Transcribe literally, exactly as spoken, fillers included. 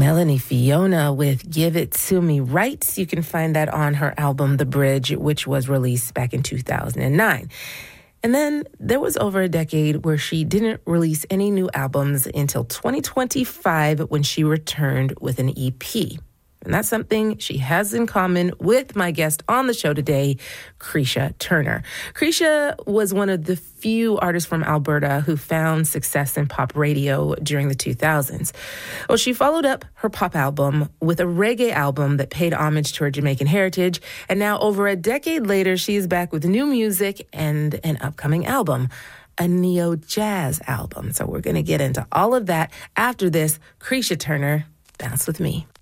Melanie Fiona with Give It To Me Right. You can find that on her album, The Bridge, which was released back in two thousand nine. And then there was over a decade where she didn't release any new albums until twenty twenty-five when she returned with an E P. And that's something she has in common with my guest on the show today, Kreisha Turner. Kreisha was one of the few artists from Alberta who found success in pop radio during the two thousands. Well, she followed up her pop album with a reggae album that paid homage to her Jamaican heritage. And now over a decade later, she is back with new music and an upcoming album, a neo-jazz album. So we're going to get into all of that after this. Kreisha Turner, Bounce With Me.